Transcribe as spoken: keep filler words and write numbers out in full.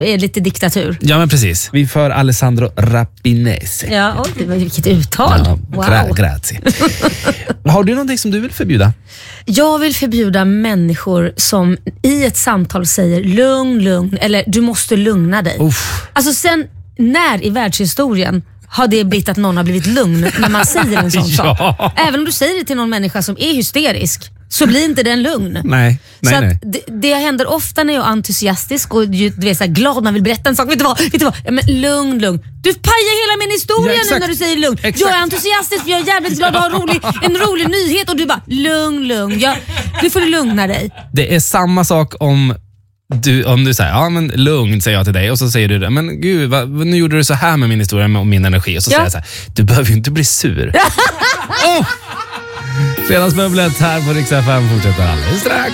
är lite diktatur. Ja, men precis. Vi för Alessandro Rapinese. Ja, oj, det var vilket uttal. Ja, wow. gra- grazie. Har du någonting som du vill förbjuda? Jag vill förbjuda människor som i ett samtal säger lugn, lugn eller du måste lugna dig. Uff. Alltså sen när i världshistorien har det blivit att någon har blivit lugn när man säger en sån Ja. sak? Även om du säger det till någon människa som är hysterisk så blir inte den lugn. Nej, nej, så nej. att det, det händer ofta när jag är entusiastisk och du vet, så här, glad, man vill berätta en sak. Vet du vad? Vet du vad? Ja, men lugn, lugn. Du pajar hela min historia Ja, nu när du säger lugn. Exakt. Jag är entusiastisk för jag är jävligt glad och har rolig, en rolig nyhet och du bara lugn, lugn. Jag, du får lugna dig. Det är samma sak om du, om du säger, ja men lugnt säger jag till dig och så säger du det, men gud, vad, nu gjorde du så här med min historia och min energi och så Ja. säger jag så här, du behöver ju inte bli sur. oh! Fredagsbubblet här på Rix F M fortsätter alldeles strax.